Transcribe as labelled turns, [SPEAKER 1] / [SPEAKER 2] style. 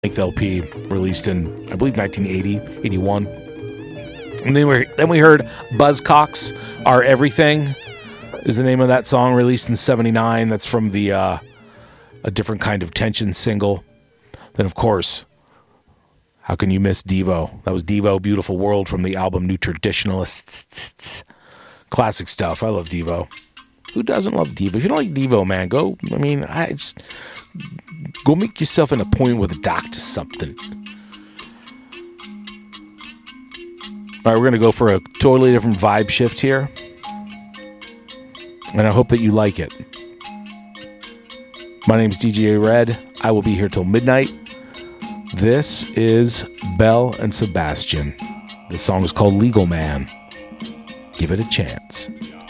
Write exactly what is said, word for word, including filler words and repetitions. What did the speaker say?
[SPEAKER 1] length L P released in, I believe, nineteen eighty, eighty-one. And then we then we heard Buzzcocks Are Everything is the name of that song, released in seventy-nine. That's from the uh, A Different Kind of Tension single. Then, of course, how can you miss Devo? That was Devo, Beautiful World, from the album New Traditionalists. Classic stuff. I love Devo. Who doesn't love Devo? If you don't like Devo, man, go, I mean, I just, go make yourself an appointment with a doctor something. All right, we're going to go for a totally different vibe shift here. And I hope that you like it. My name's D J Red. I will be here till midnight. This is Belle and Sebastian. The song is called Legal Man. Give it a chance.